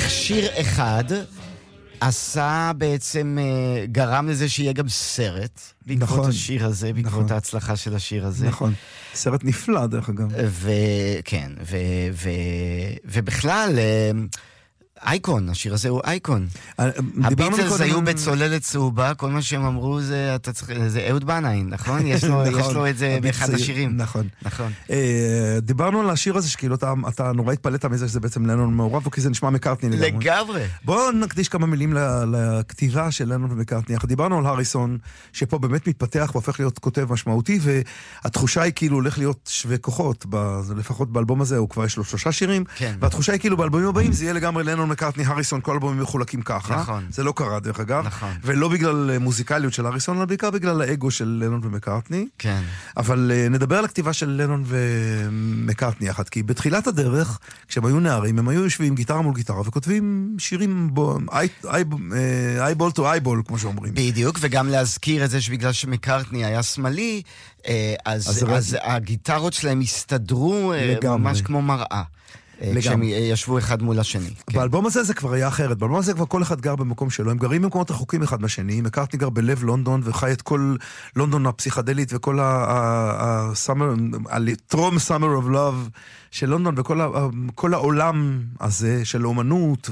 איך שיר אחד עשה בעצם, גרם לזה שיהיה גם סרט, בעקבות השיר הזה, בעקבות ההצלחה של השיר הזה. נכון, סרט נפלא דרך אגב. וכן, ובכלל, אייקון, השיר הזה הוא אייקון. הביטלס היו בצוללת צהובה, כל מה שהם אמרו זה אהוד בנאי, נכון? יש לו את זה באחד השירים. נכון. דיברנו על השיר הזה שכאילו אתה נורא התפלט מזה שזה בעצם לנון מעורב, כי זה נשמע מקארטני לגמרי. בואו נקדיש כמה מילים לכתיבה של לנון ומקארטני. דיברנו על הריסון, שפה באמת מתפתח והופך להיות כותב משמעותי, והתחושה היא כאילו הולך להיות שווה כוחות, לפחות באלבום הזה הוא כבר יש לו 3 שירים, והתחושה היא כאילו באלבומים הבאים זה יהיה לגמרי לנון מקארטני, הריסון, כל אלבומים מחולקים ככה. נכון. זה לא קרה דרך אגב. נכון. ולא בגלל מוזיקליות של הריסון, אלא בעיקר בגלל האגו של לנון ומקארטני. כן. אבל נדבר על הכתיבה של לנון ומקארטני יחד, כי בתחילת הדרך, כשהם היו נערים, הם היו יושבים גיטרה מול גיטרה, וכותבים שירים אייבול טו אייבול, כמו שאומרים. בדיוק, וגם להזכיר את זה שבגלל שמקארטני היה שמאלי, אז הגיטרות שלהם הסתדרו ממש כמו מראה. כשהם ישבו אחד מול השני. באלבום הזה זה כבר היה אחרת. באלבום הזה כבר כל אחד גר במקום שלו. הם גרים במקומות רחוקים אחד מהשני. מקארטני גר בלב לונדון וחי את כל לונדון הפסיכדלית וכל טרום סאמר אוף לוב של לונדון וכל העולם הזה של אומנות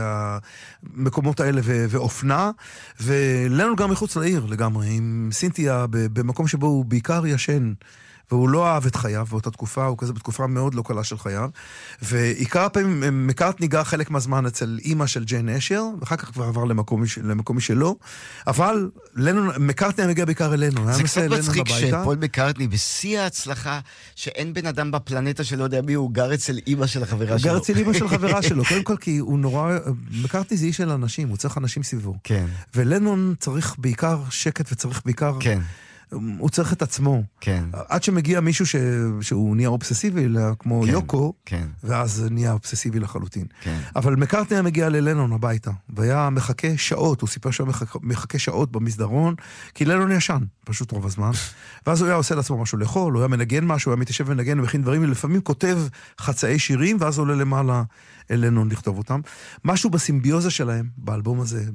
והמקומות האלה ואופנה. ולנו גם מחוץ לעיר לגמרי, עם סינתיה במקום שבו הוא בעיקר ישן. והוא לא אהב את חייו, באותה תקופה, הוא כזה בתקופה מאוד לא קלה של חייו, ועיקר הפעמים, מקארטני גר חלק מהזמן אצל אמא של ג'יין אשר, ואחר כך כבר עבר למקום משלו, אבל מקארטני מגיע בעיקר אלינו. זה קצת מצחיק שפול מקארטני בשיא ההצלחה, שאין בן אדם בפלנטה שלא יודע מי, הוא גר אצל אמא של החברה שלו. הוא גר אצל אמא של החברה שלו, קודם כל כי הוא נורא, מקארטני זה איש של אנשים, הוא צריך אנשים סביבו. כן. ולנון צריך בעיקר שקט וצריך בעיקר כן. הוא צריך את עצמו. כן. עד שמגיע מישהו שהוא נהיה אובססיבי, כמו יוקו, ואז נהיה אובססיבי לחלוטין. אבל מקארטני מגיע ללנון הביתה, והיה מחכה שעות, הוא סיפר שהוא מחכה שעות במסדרון, כי לנון ישן, פשוט רוב הזמן. ואז הוא היה עושה לעצמו משהו לאכול, הוא היה מנגן משהו, הוא היה מתיישב ונגן, ומכין דברים, ולפעמים כותב חצאי שירים, ואז עולה למעלה אל לנון לכתוב אותם. משהו בסימביוזה שלהם, באלבום הזה,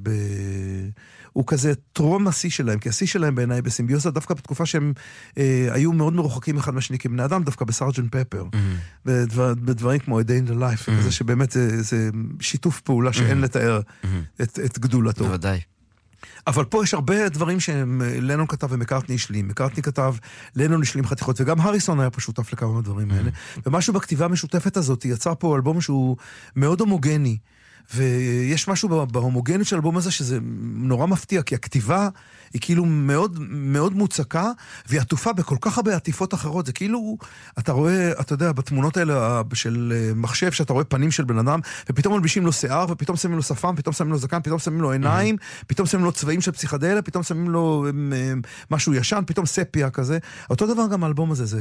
הוא כזה טרום השיא שלהם, כי השיא שלהם בעיניי בסימביוזה, דווקא בתקופה שהם היו מאוד מרוחקים אחד מהשני כבני אדם, דווקא בסארג'נט פפר, בדברים כמו A Day in the Life, כזה שבאמת זה שיתוף פעולה שאין לתאר את גדולתו. בוודאי. אבל פה יש הרבה דברים שלנון כתב ומקארטני השלים. מקארטני כתב, לנון השלים חתיכות, וגם הריסון היה פשוט שותף לכמה מהדברים האלה. ומשהו בכתיבה המשותפת הזאת, יצא פה אלבום שהוא מאוד הומוגני, ויש משהו בהומוגניות של האלבום הזה שזה נורא מפתיע, כי הכתיבה היא כאילו מאוד, מאוד מוצקה, והיא עטופה בכל כך הרבה עטיפות אחרות. זה כאילו, אתה רואה, אתה יודע, בתמונות האלה של מחשב, שאתה רואה פנים של בן אדם, ופתאום מלבישים לו שיער, ופתאום שמים לו שפם, פתאום שמים לו זקן, פתאום שמים לו עיניים, פתאום שמים לו צבעים של פסיכדליה, פתאום שמים לו משהו ישן, פתאום ספיה כזה. אותו דבר גם האלבום הזה, זה